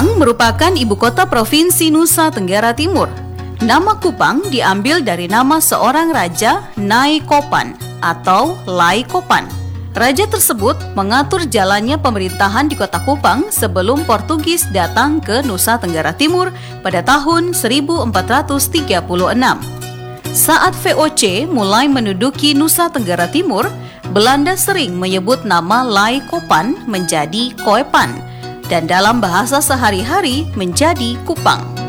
Kupang merupakan ibu kota Provinsi Nusa Tenggara Timur. Nama Kupang diambil dari nama seorang raja, Nai Kopan atau Lai Kopan. Raja tersebut mengatur jalannya pemerintahan di kota Kupang sebelum Portugis datang ke Nusa Tenggara Timur pada tahun 1436. Saat VOC mulai menduduki Nusa Tenggara Timur, Belanda sering menyebut nama Lai Kopan menjadi Koepan dan dalam bahasa sehari-hari menjadi Kupang.